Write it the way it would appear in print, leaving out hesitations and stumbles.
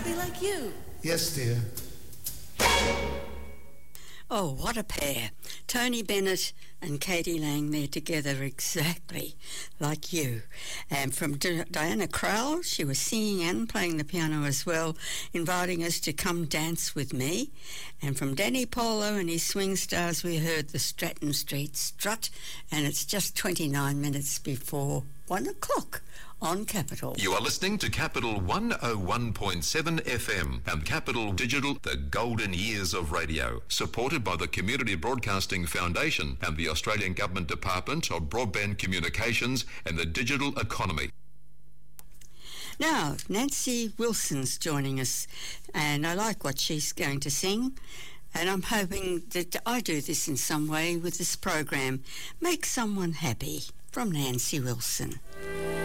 exactly like you. Yes, dear. Oh, what a pair. Tony Bennett and Katie Lang, they're together exactly like you. And from Diana Crowell, she was singing and playing the piano as well, inviting us to come dance with me. And from Danny Polo and his Swing Stars, we heard the Stratton Street Strut, and it's just 29 minutes before 1 o'clock on Capital. You are listening to Capital 101.7 FM and Capital Digital, the golden years of radio, supported by the Community Broadcasting Foundation and the Australian Government Department of Broadband Communications and the Digital Economy. Now, Nancy Wilson's joining us, and I like what she's going to sing. And I'm hoping that I do this in some way with this program. Make someone happy, from Nancy Wilson.